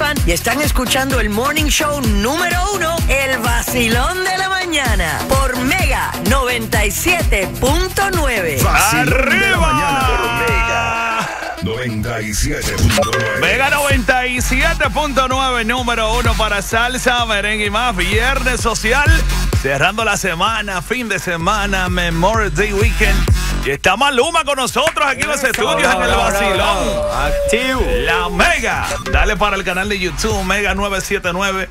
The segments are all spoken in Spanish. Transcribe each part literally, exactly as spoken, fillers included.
fan y están escuchando el morning show número uno, El Vacilón de la Mañana, por Mega noventa y siete punto nueve. ¡Arriba! noventa y siete punto nueve. Mega noventa y siete punto nueve, número uno para salsa, merengue y más. Viernes social, cerrando la semana, fin de semana, Memorial Day Weekend. Y está Maluma con nosotros aquí en los estudios en el Vacilón. Activo. La Mega. Dale para el canal de YouTube, Mega novecientos setenta y nueve.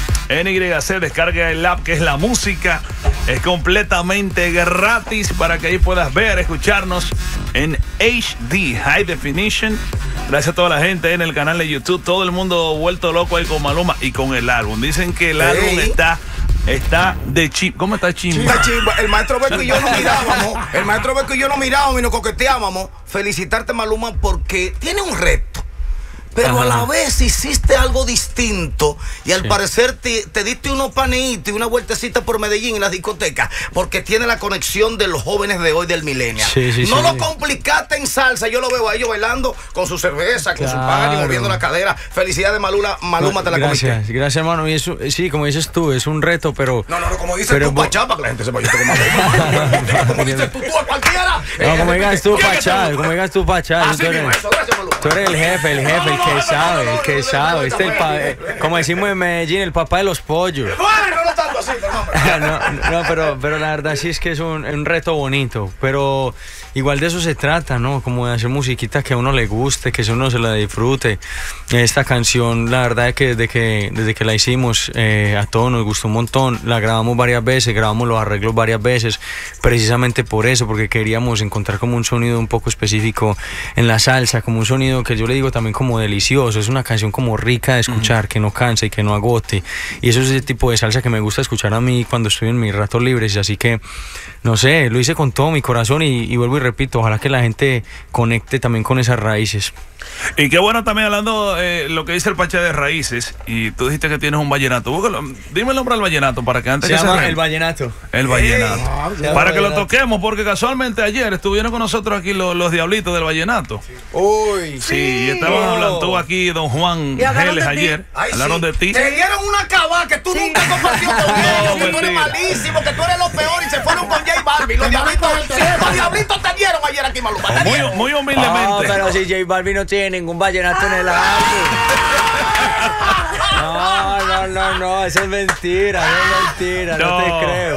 N Y C, descarga el app que es la música. Es completamente gratis para que ahí puedas ver, escucharnos en H D, High Definition. Gracias a toda la gente en el canal de YouTube. Todo el mundo vuelto loco ahí con Maluma y con el álbum. Dicen que el hey. álbum está... Está de chip. ¿Cómo está chimba? Está chimba. El maestro Beco y yo nos mirábamos. El maestro Beco y yo nos mirábamos y nos coqueteábamos. Felicitarte, Maluma, porque tiene un reto. Pero Ajá. a la vez hiciste algo distinto y al sí. parecer te, te diste unos paneitos y una vueltecita por Medellín en las discotecas porque tiene la conexión de los jóvenes de hoy del milenio. Sí, sí, no sí, lo sí. complicaste en salsa. Yo lo veo a ellos bailando con su cerveza, con claro. su pan y moviendo la cadera. Felicidades, Maluma. Maluma, no, te la gracias, comiste. Gracias, hermano. Y eso, sí, como dices tú, es un reto, pero... No, no, no, como dices tú, Pachá, para que la gente sepa yo estoy Maluma. Como dices tú, tú a cualquiera. No, como digas tú, Pachá, como digas tú, Pachá. Así mismo eso, gracias, Maluma. Tú eres el jefe, el jefe, el que sabe, el que sabe. Este es el pa, eh, como decimos en Medellín, el papá de los pollos. Bueno, no tanto así, no, no, pero, pero la verdad sí es que es un, un reto bonito. Pero igual de eso se trata, ¿no? Como de hacer musiquita que a uno le guste, que uno se la disfrute. Esta canción, la verdad es que desde que, desde que la hicimos, eh, a todos nos gustó un montón. La grabamos varias veces, grabamos los arreglos varias veces, precisamente por eso, porque queríamos encontrar como un sonido un poco específico en la salsa, como un sonido que yo le digo también como delicioso. Es una canción como rica de escuchar, uh-huh. que no cansa y que no agote. Y eso es ese tipo de salsa que me gusta escuchar a mí cuando estoy en mis ratos libres. Así que, no sé, lo hice con todo mi corazón y, y vuelvo y repito, ojalá que la gente conecte también con esas raíces. Y qué bueno también hablando eh, lo que dice el Pachá de raíces. Y tú dijiste que tienes un vallenato. Búscalo, dime el nombre del vallenato para que antes se que llama se el vallenato. El vallenato. Hey, para que vallenato. Lo toquemos, porque casualmente ayer estuvieron con nosotros aquí los, los diablitos del vallenato. Sí. Uy, sí, sí, y estaban hablando, estuvo aquí don Juan Geles ayer. Ay, hablaron sí. de ti. Te dieron una cabá que tú sí. nunca compartiste con ellos, que tú eres malísimo, que tú eres lo peor y se fueron con J Balvin. Los diablitos, sí, los diablitos te dieron ayer aquí, Maluma. Muy, muy humildemente. No, pero si J Balvin no tiene ningún vallenato en el álbum. No, no, no, no, eso es mentira, eso es mentira, no, no te creo.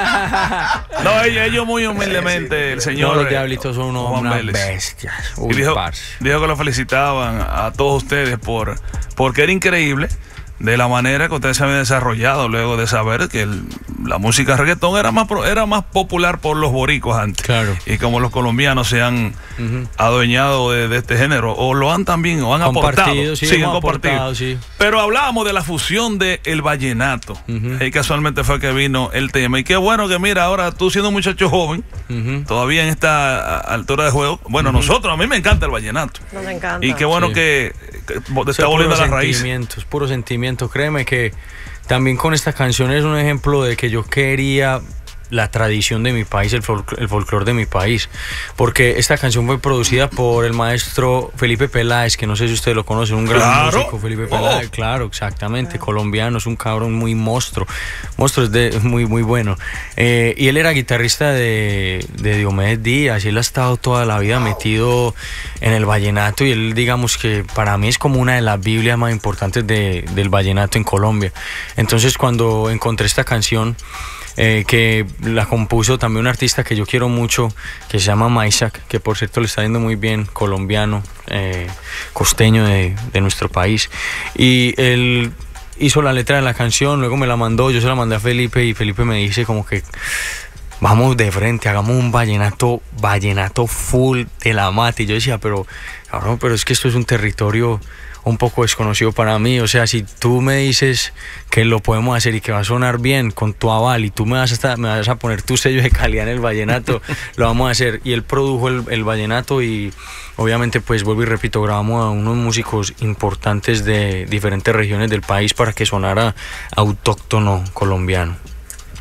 No, ellos, ellos muy humildemente, el señor. No, los diablitos son unos, unas bestias. Uy, y dijo, dijo que lo felicitaban a todos ustedes por porque era increíble de la manera que ustedes se habían desarrollado luego de saber que el, la música reggaetón era más era más popular por los boricuas antes. Claro. Y como los colombianos se han uh-huh. adueñado de, de este género, o lo han también, o han aportado. Sí, sí, han compartido. Sí. Pero hablábamos de la fusión del de vallenato. Uh-huh. Y casualmente fue que vino el tema. Y qué bueno que mira, ahora tú siendo un muchacho joven, uh-huh. todavía en esta altura de juego, bueno, uh-huh. nosotros, a mí me encanta el vallenato. Nos encanta. Y qué bueno sí. que, que te está volviendo a la raíz. Sentimientos, puro sentimiento. Créeme que también con esta canción es un ejemplo de que yo quería la tradición de mi país, el, folk, el folclore de mi país, porque esta canción fue producida por el maestro Felipe Peláez, que no sé si usted lo conoce, un gran claro. músico, Felipe Peláez, oh. claro, exactamente, claro. colombiano, es un cabrón muy monstruo, monstruo es de, muy, muy bueno, eh, y él era guitarrista de, de Diomedes Díaz, y él ha estado toda la vida metido en el vallenato, y él, digamos que para mí es como una de las biblias más importantes de, del vallenato en Colombia. Entonces cuando encontré esta canción, Eh, que la compuso también un artista que yo quiero mucho, que se llama Maisak, que por cierto le está yendo muy bien, colombiano, eh, costeño de, de nuestro país, y él hizo la letra de la canción, luego me la mandó, yo se la mandé a Felipe y Felipe me dice como que vamos de frente, hagamos un vallenato, vallenato full de la mata, y yo decía, pero cabrón, pero es que esto es un territorio un poco desconocido para mí, o sea, si tú me dices que lo podemos hacer y que va a sonar bien con tu aval y tú me vas a, me vas a poner tu sello de calidad en el vallenato, lo vamos a hacer. Y él produjo el, el vallenato y obviamente pues vuelvo y repito, grabamos a unos músicos importantes de diferentes regiones del país para que sonara autóctono colombiano.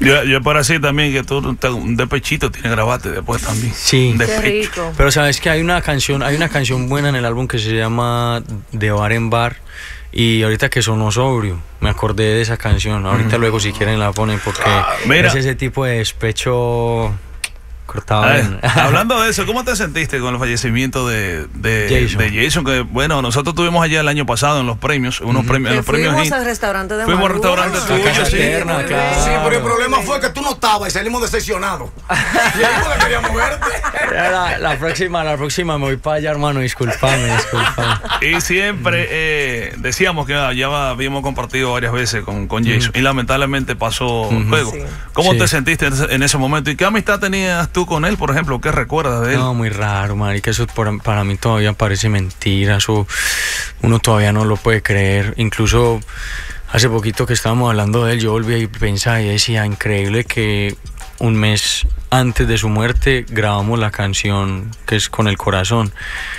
Yo, yo por así también, que tú te- un despechito tiene grabate después también. Sí. Un Qué despecho. rico. Pero sabes que hay una canción, hay una canción buena en el álbum que se llama De Bar en Bar. Y ahorita que sonó sobrio, me acordé de esa canción. Ahorita luego si quieren la ponen porque Mira. es ese tipo de despecho cortado. A ver, bien. hablando de eso, ¿cómo te sentiste con el fallecimiento de, de, Jason. de Jason? Que bueno, nosotros tuvimos allá el año pasado en los premios, unos premios, en Que los premios fuimos Hit. al restaurante de Fuimos al Maluma. restaurante Ah, tuyo, Casa sí. Eterna, muy claro. bien. Sí, pero el problema fue que tú no estabas y salimos decepcionados. Y ahí no queríamos verte. La, la próxima, la próxima me voy para allá, hermano. Disculpame, disculpame. Y siempre eh, decíamos que ah, ya habíamos compartido varias veces con, con Jason y lamentablemente pasó el juego. Sí. ¿Cómo Sí. te sentiste en ese, en ese momento? ¿Y qué amistad tenías tú con él, por ejemplo? ¿Qué recuerdas de él? No, muy raro, marica. Eso por- para mí todavía parece mentira. Eso uno todavía no lo puede creer. Incluso hace poquito que estábamos hablando de él, yo volví y pensaba y decía, increíble que un mes antes de su muerte grabamos la canción que es Con el Corazón.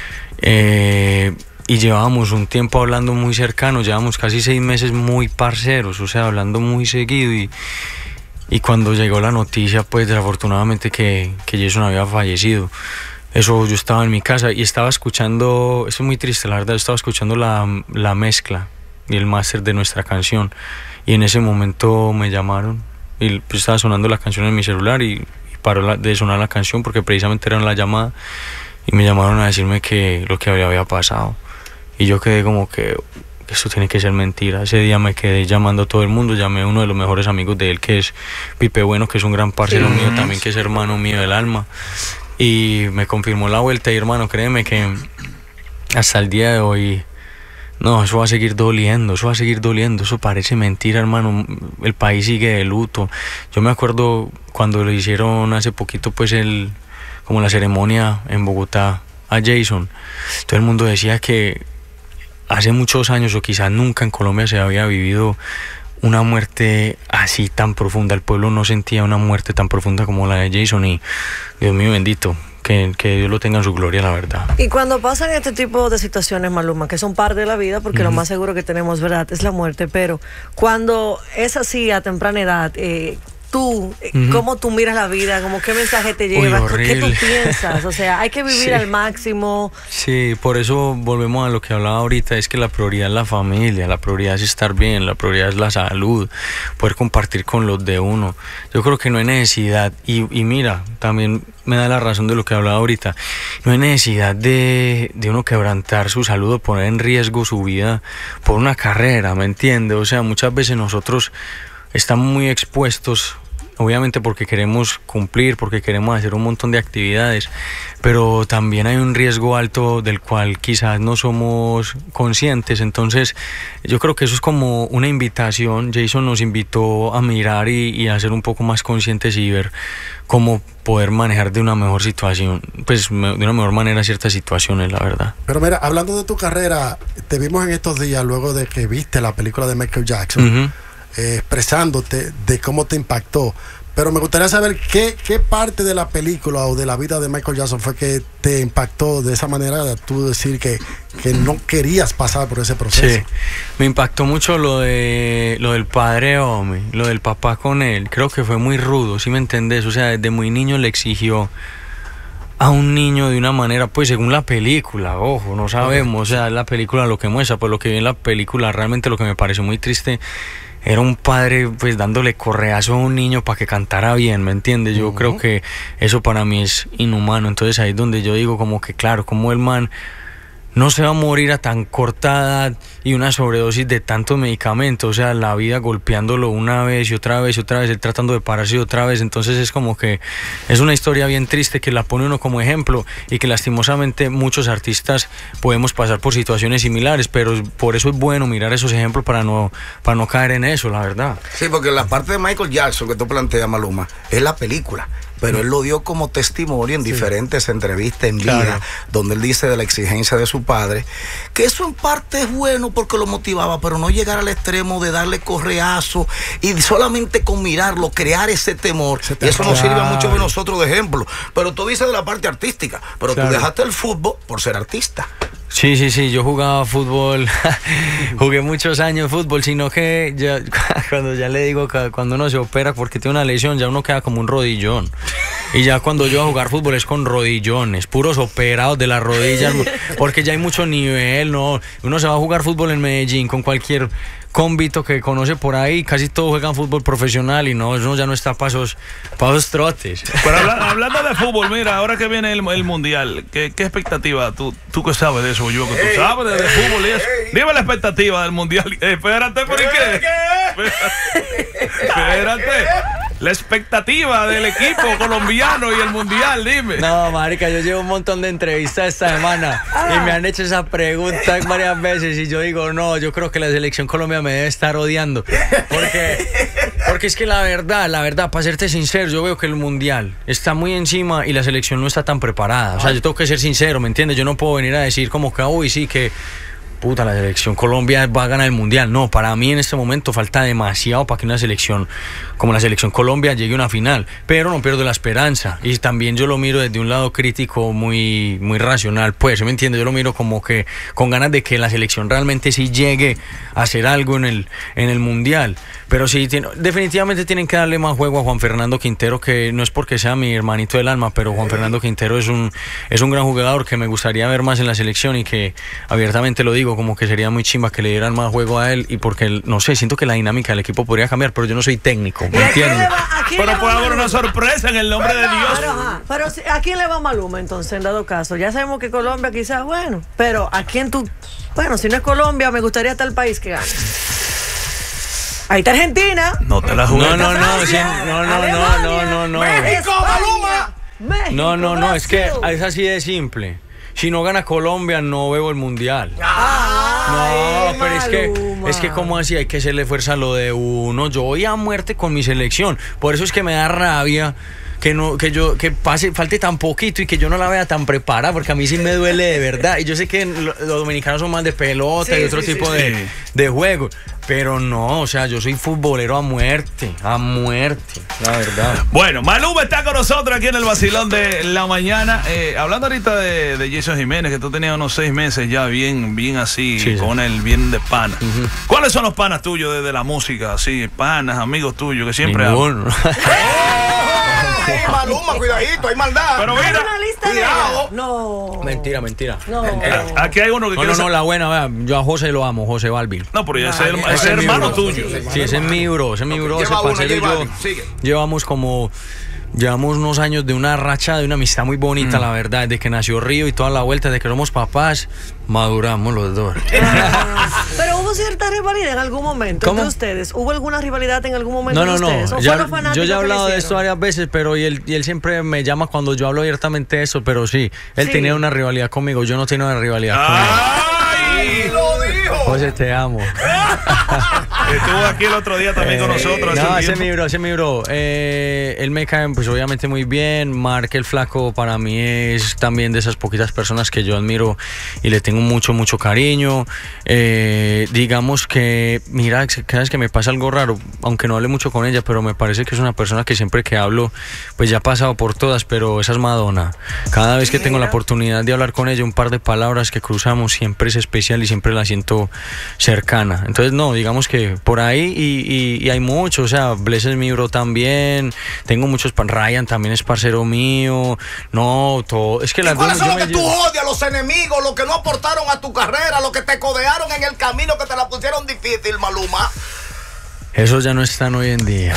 Eh, y llevábamos un tiempo hablando muy cercano, llevábamos casi seis meses muy parceros, o sea, hablando muy seguido y... Y cuando llegó la noticia, pues desafortunadamente que, que Jason había fallecido, eso yo estaba en mi casa y estaba escuchando, eso es muy triste la verdad, estaba escuchando la, la mezcla y el máster de nuestra canción y en ese momento me llamaron y pues estaba sonando la canción en mi celular y, y paró la- de sonar la canción porque precisamente era la llamada y me llamaron a decirme que lo que había, había pasado y yo quedé como que esto tiene que ser mentira. Ese día me quedé llamando a todo el mundo, llamé a uno de los mejores amigos de él que es Pipe Bueno, que es un gran parcero mío también, que es hermano mío del alma y me confirmó la vuelta y hermano, créeme que hasta el día de hoy no, eso va a seguir doliendo, eso va a seguir doliendo, eso parece mentira, hermano, el país sigue de luto. Yo me acuerdo cuando lo hicieron hace poquito pues el como la ceremonia en Bogotá a Jason, todo el mundo decía que hace muchos años o quizás nunca en Colombia se había vivido una muerte así tan profunda. El pueblo no sentía una muerte tan profunda como la de Jason y Dios mío bendito, que, que Dios lo tenga en su gloria, la verdad. Y cuando pasan este tipo de situaciones, Maluma, que son parte de la vida, porque lo más seguro que tenemos, ¿verdad?, es la muerte, pero cuando es así a temprana edad, eh, tú, eh, Ujú. ¿cómo tú miras la vida? ¿Cómo qué mensaje te Uy, llevas? ¿Qué tú horrible. piensas? O sea, hay que vivir Sí. al máximo. Sí, por eso volvemos a lo que hablaba ahorita, es que la prioridad es la familia, la prioridad es estar bien, la prioridad es la salud, poder compartir con los de uno. Yo creo que no hay necesidad, y, y mira, también me da la razón de lo que hablaba ahorita, no hay necesidad de, de uno quebrantar su salud o poner en riesgo su vida por una carrera, ¿me entiendes? O sea, muchas veces nosotros estamos muy expuestos, obviamente porque queremos cumplir, porque queremos hacer un montón de actividades, pero también hay un riesgo alto del cual quizás no somos conscientes. Entonces yo creo que eso es como una invitación. Jason nos invitó a mirar y, y a ser un poco más conscientes y ver cómo poder manejar de una mejor situación, pues me- de una mejor manera ciertas situaciones, la verdad. Pero mira, hablando de tu carrera, te vimos en estos días luego de que viste la película de Michael Jackson, Ujú. eh, expresándote de cómo te impactó. Pero me gustaría saber qué, qué parte de la película o de la vida de Michael Jackson fue que te impactó de esa manera de tú decir que, que no querías pasar por ese proceso. Sí, me impactó mucho lo de lo del padre hombre, lo del papá con él. Creo que fue muy rudo, ¿sí me entendés? O sea, desde muy niño le exigió a un niño de una manera, pues según la película, ojo, no sabemos, o sea, la película lo que muestra, pues lo que vi en la película, realmente lo que me pareció muy triste era un padre pues dándole correazo a un niño para que cantara bien, ¿me entiendes? Yo creo que eso para mí es inhumano. Entonces ahí es donde yo digo como que claro, como el man no se va a morir a tan corta edad y una sobredosis de tantos medicamentos, o sea, la vida golpeándolo una vez y otra vez y otra vez, él tratando de pararse otra vez. Entonces es como que es una historia bien triste que la pone uno como ejemplo y que lastimosamente muchos artistas podemos pasar por situaciones similares, pero por eso es bueno mirar esos ejemplos para no, para no caer en eso, la verdad. Sí, porque la parte de Michael Jackson que tú planteas, Maluma, es la película. Pero él lo dio como testimonio en diferentes entrevistas en vida, Claro. donde él dice de la exigencia de su padre, que eso en parte es bueno porque lo motivaba, pero no llegar al extremo de darle correazo y solamente con mirarlo, crear ese temor. Ese Y eso nos temor. sirve a muchos de nosotros de ejemplo. Pero tú dices de la parte artística, pero Claro. tú dejaste el fútbol por ser artista. Sí, sí, sí, yo jugaba fútbol, jugué muchos años fútbol, sino que ya, cuando ya le digo que cuando uno se opera porque tiene una lesión, ya uno queda como un rodillón. Y ya cuando yo voy a jugar fútbol es con rodillones, puros operados de las rodillas, porque ya hay mucho nivel, ¿no? Uno se va a jugar fútbol en Medellín con cualquier cómbito que conoce por ahí, casi todos juegan fútbol profesional y no, uno ya no está pasos, pasos trotes. Pero habla, hablando de fútbol, mira, ahora que viene el, el mundial, ¿qué, qué expectativa? ¿Tú, tú qué sabes de eso, yo que tú ey, sabes de, de ey, fútbol y eso? Ey. Dime la expectativa del mundial. Eh, espérate, ¿por qué? ¿Qué? Espérate. La expectativa del equipo colombiano y el mundial, dime. No, marica, yo llevo un montón de entrevistas esta semana y me han hecho esa pregunta varias veces y yo digo, no, yo creo que la selección Colombia me debe estar odiando. Porque, porque es que la verdad, la verdad, para serte sincero, yo veo que el mundial está muy encima y la selección no está tan preparada. O sea, yo tengo que ser sincero, ¿me entiendes? Yo no puedo venir a decir como que, uy, sí, que... puta, la selección Colombia va a ganar el mundial. No, para mí en este momento falta demasiado para que una selección como la selección Colombia llegue a una final, pero no pierdo la esperanza y también yo lo miro desde un lado crítico muy, muy racional, pues, ¿me entiendes? Yo lo miro como que con ganas de que la selección realmente sí llegue a hacer algo en el, en el mundial, pero sí, tiene, definitivamente tienen que darle más juego a Juan Fernando Quintero, que no es porque sea mi hermanito del alma, pero Juan Fernando Quintero es un, es un gran jugador que me gustaría ver más en la selección y que abiertamente lo digo, como que sería muy chimba que le dieran más juego a él y porque, no sé, siento que la dinámica del equipo podría cambiar, pero yo no soy técnico, ¿me entiendes? Pero puede haber una sorpresa en el nombre de Dios. Pero, ajá, pero ¿a quién le va Maluma entonces, en dado caso? Ya sabemos que Colombia quizás, bueno, pero ¿a quién tú? Bueno, si no es Colombia, me gustaría tal país que gane. Ahí está Argentina. No te la jugué. No, no, no, sí, no, no, no, no, no, no. ¡México, Maluma! México, No, no, no, es que Brasil. es así de simple. Si no gana Colombia, no veo el mundial. Ay, No, pero es que, Maluma. es que como así, hay que hacerle fuerza a lo de uno. Yo voy a muerte con mi selección. Por eso es que me da rabia que no, que yo, que pase, falte tan poquito y que yo no la vea tan preparada, porque a mí sí me duele de verdad. Y yo sé que lo- los dominicanos son más de pelota Sí, y otro sí, tipo sí, de, sí. de juego. Pero no, o sea, yo soy futbolero a muerte, a muerte, la verdad. Bueno, Maluma está con nosotros aquí en el vacilón de la mañana. Eh, hablando ahorita de, de Jason Jiménez, que tú tenías unos seis meses ya bien, bien así, Sí, sí. con el bien de pana. ¿Cuáles son los panas tuyos de, de la música? Así, panas, amigos tuyos, que siempre hablan. Ninguno. ¡Ey, Maluma, cuidadito, hay maldad! Pero ¿Hay mira, una lista cuidado. negra? No. Mentira, mentira. No. eh, aquí hay uno que No, quiere no, no, sa- la buena, vea, yo a José lo amo, José Balvin. No, pero ese es, el- Ay, ese es mi hermano bro. tuyo. Sí, ese es mi bro, ese es mi bro, ese Lleva uno, parcero y J yo Balvin, sigue. llevamos como, llevamos unos años de una racha, de una amistad muy bonita, la verdad, desde que nació Río y toda la vuelta, desde que somos papás, maduramos los dos. Pero hubo cierta rivalidad en algún momento ¿Cómo? entre ustedes. ¿Hubo alguna rivalidad en algún momento No, no, de no, ustedes? ¿O ya- fueron fanáticos yo ya he que le hablado de hicieron? esto varias veces, pero y él, y él siempre me llama cuando yo hablo abiertamente de eso, pero sí, él Sí. tenía una rivalidad conmigo, yo no tenía una rivalidad conmigo. ¡Ay! ¡Lo dijo! José, te amo. Estuvo aquí el otro día también con Eh, nosotros. hace No, un ese es tiempo. mi bro, ese es mi bro. Eh, él me cae, pues obviamente muy bien. Mark el Flaco para mí es también de esas poquitas personas que yo admiro y le tengo mucho, mucho cariño. Eh, digamos que, mira, cada vez que me pasa algo raro, aunque no hable mucho con ella, pero me parece que es una persona que siempre que hablo, pues ya ha pasado por todas, pero esa es Madonna. Cada vez que tengo la oportunidad de hablar con ella, un par de palabras que cruzamos siempre es especial y siempre la siento cercana. Entonces, no, digamos que por ahí y, y, y hay muchos, o sea, Bless es mi bro también, tengo muchos, pan- Ryan también es parcero mío, no, todo, es que ¿Y las cuáles dos son yo los me que tú llevo- odias? Los enemigos, los que no aportaron a tu carrera, los que te codearon en el camino, que te la pusieron difícil, Maluma. Esos ya no están hoy en día,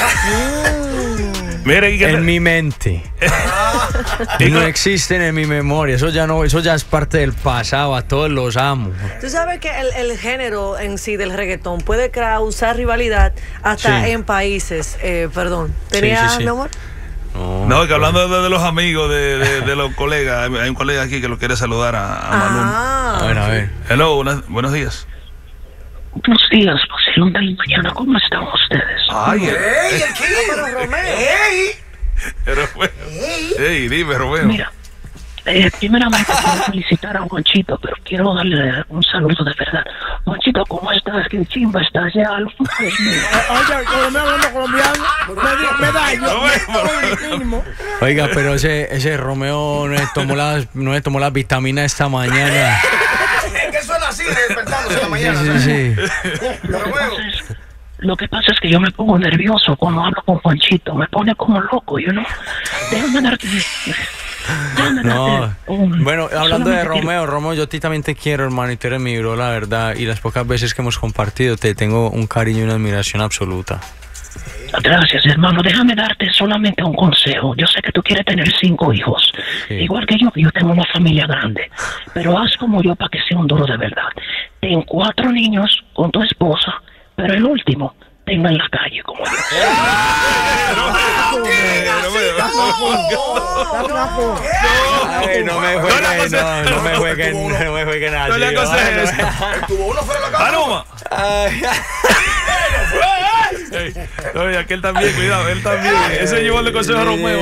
Mire, y que en te- mi mente. No existen en mi memoria, eso ya no, eso ya es parte del pasado, a todos los amo. Tú sabes que el, el género en sí del reggaetón puede causar rivalidad hasta Sí. en países. Eh, perdón. ¿Tenía, sí, sí. mi amor? No, No, que hablando de, de los amigos, de, de- de los colegas, hay un colega aquí que lo quiere saludar a, a Maluma. Ah. a ver, a ver. Hello, buenas- buenos días. Buenos días, vacilón de la mañana, ¿cómo están ustedes? Ay, ¡Ey, el King! Pero Romeo. ¡Ey! Rubén. Ey, dime, Romeo. Mira, eh, primeramente quiero felicitar a Juanchito, pero quiero darle un saludo de verdad. Juanchito, ¿cómo estás? ¿Qué chimba estás ya? Dios mío. Oye, colombiano hablando colombiano, me, me da yo. No, bueno. Oiga, pero ese, ese Romeo no le tomó las, no le tomó las vitaminas esta mañana. despertándose en la mañana. Sí, ¿sabes? sí. Lo que pasa es, lo que pasa es que yo me pongo nervioso cuando hablo con Juanchito, me pone como loco, yo no. Déjame darte. Déjame No, darte un- bueno, hablando de solamente quiero- Romeo, Romeo, yo a ti también te quiero, hermano, y tú eres mi bro, la verdad, y las pocas veces que hemos compartido te tengo un cariño y una admiración absoluta. Gracias, hermano. Déjame darte solamente un consejo. Yo sé que tú quieres tener cinco hijos. Sí. Igual que yo, que yo tengo una familia grande. Pero haz como yo para que sea un duro de verdad. Ten cuatro niños con tu esposa, pero el último, tenlo en la calle como yo. Ay, no me juegues, no, no me jueguen, no me jueguen nada. No le aconsejes eso. Él tuvo uno fuera de la casa. Maluma. Ey, oye, aquel también, cuidado, él también. Ese llevó el consejo a Romeo.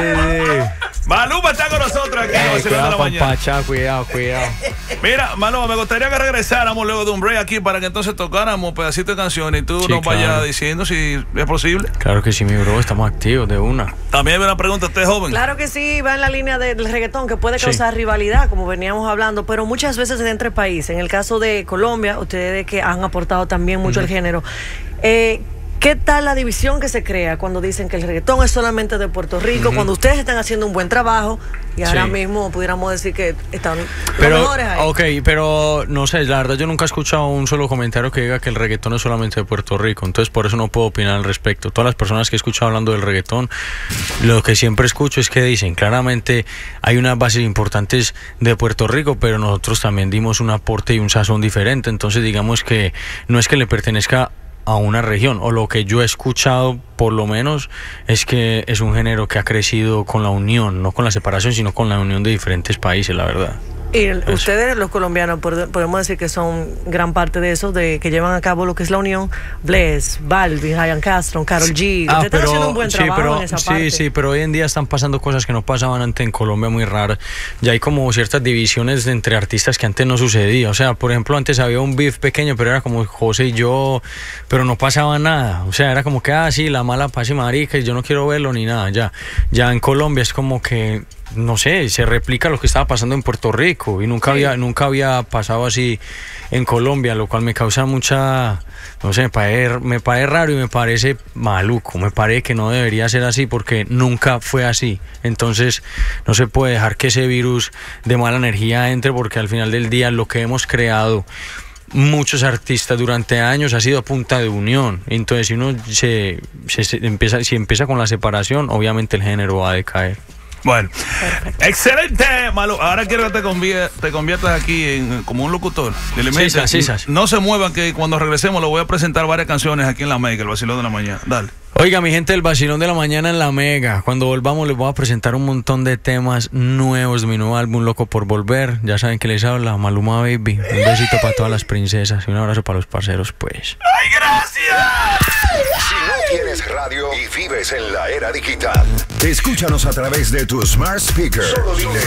Maluma está con nosotros aquí en Vacilón de la Mañana. Pacha, cuidado, cuidado. Mira, Maluma, me gustaría que regresáramos luego de un break aquí para que entonces tocáramos pedacito de canciones y tú Sí, nos vayas claro. diciendo si es posible. Claro que sí, mi bro, estamos activos de una. También hay una pregunta, usted es joven. Claro que sí, va en la línea del reggaetón, que puede Sí. causar rivalidad, como veníamos hablando, pero muchas veces es entre países. En el caso de Colombia, ustedes que han aportado también mucho el género, eh, ¿qué tal la división que se crea cuando dicen que el reggaetón es solamente de Puerto Rico, cuando ustedes están haciendo un buen trabajo y ahora Sí. mismo pudiéramos decir que están los Pero, mejores ahí? ok, pero no sé, la verdad yo nunca he escuchado un solo comentario que diga que el reggaetón es solamente de Puerto Rico, entonces por eso no puedo opinar al respecto. Todas las personas que he escuchado hablando del reggaetón, lo que siempre escucho es que dicen, claramente hay unas bases importantes de Puerto Rico, pero nosotros también dimos un aporte y un sazón diferente, entonces digamos que no es que le pertenezca a una región, o lo que yo he escuchado por lo menos es que es un género que ha crecido con la unión, no con la separación, sino con la unión de diferentes países, la verdad. Y el- ustedes, los colombianos, pod- podemos decir que son gran parte de eso, de que llevan a cabo lo que es la unión. Bless, Balvin, Ryan Castro, Karol G. Ah, Ustedes están haciendo un buen sí, trabajo pero, en esa sí, parte. sí, pero hoy en día están pasando cosas que no pasaban antes en Colombia muy raras. Ya hay como ciertas divisiones entre artistas que antes no sucedía. O sea, por ejemplo, antes había un beef pequeño, pero era como José y yo, pero no pasaba nada. O sea, era como que, ah, sí, la mala paz y marica, y yo no quiero verlo ni nada. Ya, ya en Colombia es como que, no sé, se replica lo que estaba pasando en Puerto Rico y nunca había nunca había pasado así en Colombia, lo cual me causa mucha, no sé, me parece, me parece raro y me parece maluco, me parece que no debería ser así porque nunca fue así. Entonces no se puede dejar que ese virus de mala energía entre, porque al final del día lo que hemos creado muchos artistas durante años ha sido a punta de unión. Entonces si uno se, se- se empieza, si empieza con la separación, obviamente el género va a decaer. Bueno, excelente, Malu. Ahora quiero que te, convier- te conviertas aquí en como un locutor. Dile, Sí, "Mira, sí, sí. no se muevan, que cuando regresemos le voy a presentar varias canciones aquí en La Mega, el Vacilón de la Mañana. Dale. Oiga, mi gente del Vacilón de la Mañana en La Mega. Cuando volvamos les voy a presentar un montón de temas nuevos de mi nuevo álbum Loco por Volver. Ya saben que les habla Maluma Baby. Un besito para todas las princesas y un abrazo para los parceros, pues. ¡Ay, gracias! Si no tienes radio y vives en la era digital, escúchanos a través de tu smart speaker. Solo dile,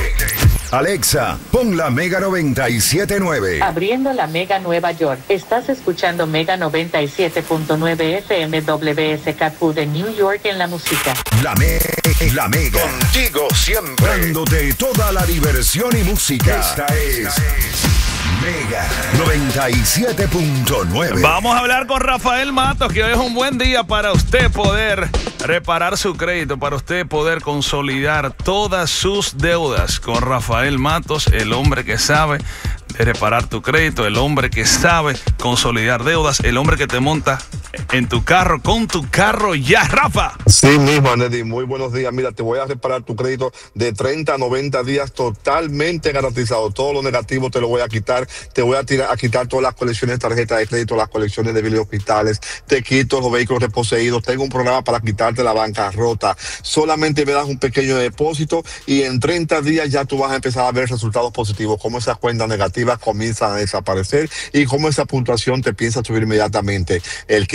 Alexa, pon la Mega noventa y siete punto nueve. Abriendo la Mega Nueva York. Estás escuchando Mega noventa y siete punto nueve F M W S K Q de New York en la música. La, me la Mega. Contigo siempre. Dándote toda la diversión y música. Esta es Mega noventa y siete punto nueve. Vamos a hablar con Rafael Matos, que hoy es un buen día para usted poder reparar su crédito, para usted poder consolidar todas sus deudas. Con Rafael Matos, el hombre que sabe de reparar tu crédito, el hombre que sabe consolidar deudas, el hombre que te monta en tu carro, con tu carro ya, Rafa. Sí mismo, Andy, muy buenos días. Mira, te voy a reparar tu crédito de treinta a noventa días totalmente garantizado. Todo lo negativo te lo voy a quitar. Te voy a, tirar, a quitar todas las colecciones de tarjetas de crédito, las colecciones de biles hospitales. Te quito los vehículos reposeídos. Tengo un programa para quitarte la bancarrota. Solamente me das un pequeño depósito y en treinta días ya tú vas a empezar a ver resultados positivos, como esas cuentas negativas comienzan a desaparecer y como esa puntuación te piensa subir inmediatamente. El que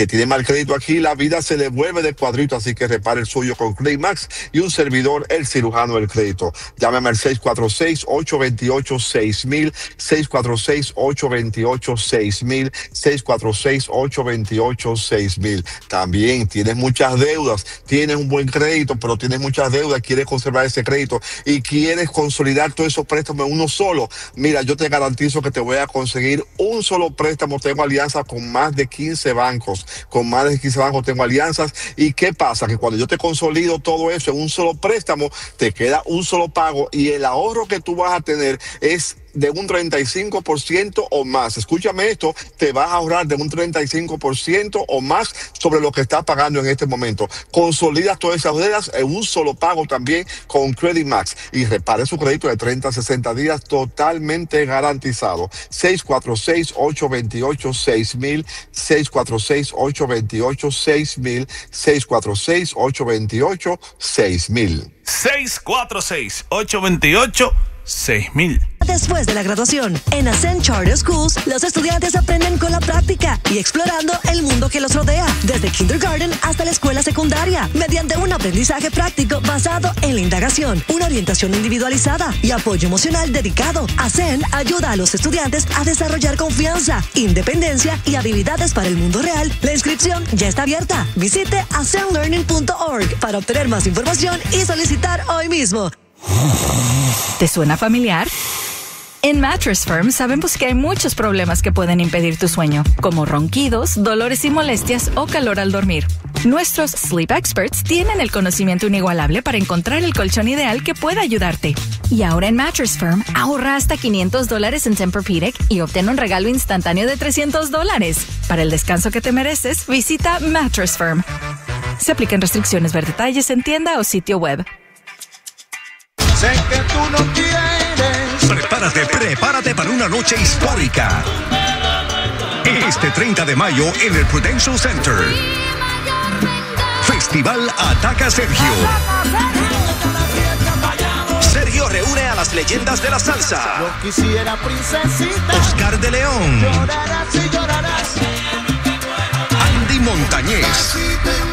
que tiene mal crédito aquí, la vida se le vuelve de cuadrito, así que repare el suyo con Credit Max y un servidor, el cirujano del crédito. Llámame al seis cuatro seis, ocho dos ocho, seis mil, seis cuatro seis, ocho dos ocho, seis mil, seis cuatro seis, ocho dos ocho, seis mil. También tienes muchas deudas, tienes un buen crédito, pero tienes muchas deudas, quieres conservar ese crédito y quieres consolidar todos esos préstamos en uno solo. Mira, yo te garantizo que te voy a conseguir un solo préstamo. Tengo alianzas con más de quince bancos, con más de quince bancos tengo alianzas. ¿Y qué pasa? Que cuando yo te consolido todo eso en un solo préstamo, te queda un solo pago y el ahorro que tú vas a tener es de un treinta y cinco por ciento o más. Escúchame esto, te vas a ahorrar de un treinta y cinco por ciento o más sobre lo que estás pagando en este momento. Consolidas todas esas deudas en un solo pago también con Credit Max y repare su crédito de treinta a sesenta días totalmente garantizado. seis cuatro seis, ocho dos ocho, seis mil, seis cuatro seis, ocho dos ocho, seis mil, seis cuatro seis, ocho dos ocho, seis mil. seis cuatro seis, ocho dos ocho, seis mil. Después de la graduación, en Ascend Charter Schools, los estudiantes aprenden con la práctica y explorando el mundo que los rodea, desde kindergarten hasta la escuela secundaria, mediante un aprendizaje práctico basado en la indagación, una orientación individualizada y apoyo emocional dedicado. Ascend ayuda a los estudiantes a desarrollar confianza, independencia y habilidades para el mundo real. La inscripción ya está abierta. Visite ascend learning punto org para obtener más información y solicitar hoy mismo. ¿Te suena familiar? En Mattress Firm sabemos que hay muchos problemas que pueden impedir tu sueño, como ronquidos, dolores y molestias o calor al dormir. Nuestros Sleep Experts tienen el conocimiento inigualable para encontrar el colchón ideal que pueda ayudarte. Y ahora en Mattress Firm, ahorra hasta quinientos dólares en Tempur-Pedic y obtén un regalo instantáneo de trescientos dólares. Para el descanso que te mereces, visita Mattress Firm. Se aplican restricciones, ver detalles en tienda o sitio web. Sé que tú no quieres. Prepárate, prepárate para una noche histórica. Este treinta de mayo en el Prudential Center. Festival Ataca Sergio. Sergio reúne a las leyendas de la salsa. Yo quisiera princesita. Oscar de León. Llorarás y llorarás. Andy Montañez.